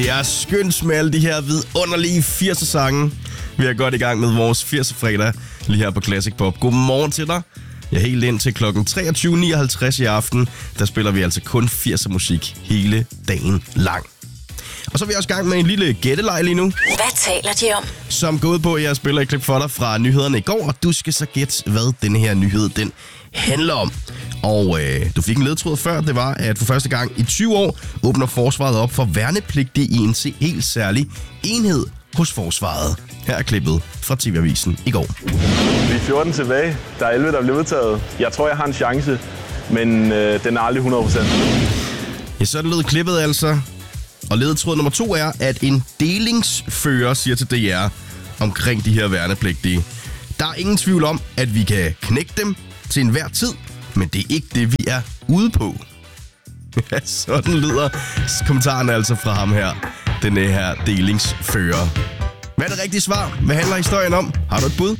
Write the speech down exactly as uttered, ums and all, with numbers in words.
Det er skønt med alle de her vidunderlige firser sange. Vi er godt i gang med vores firser fredag lige her på Classic Pop. Godmorgen til dig. Jeg er helt ind til klokken treogtyve nioghalvtreds i aften. Der spiller vi altså kun firser musik hele dagen lang. Og så er vi også i gang med en lille gætteleg lige nu. Hvad taler de om? Som går ud på, at jeg spiller et klip for dig fra nyhederne i går, og du skal så gætte, hvad denne her nyhed den handler om. Og øh, du fik en ledtråd før, det var, at for første gang i tyve år åbner forsvaret op for værnepligtige i en helt særlig enhed hos forsvaret. Her er klippet fra T V-avisen i går. Vi er fjorten tilbage. Der er elleve, der bliver udtaget. Jeg tror, jeg har en chance, men øh, den er aldrig hundrede procent. Ja, sådan lød klippet altså. Og ledetråd nummer to er, at en delingsfører siger til D R omkring de her værnepligtige. Der er ingen tvivl om, at vi kan knække dem til enhver tid, men det er ikke det, vi er ude på. Ja, sådan lyder kommentaren altså fra ham her, den her delingsfører. Hvad er det rigtige svar? Hvad handler historien om? Har du et bud?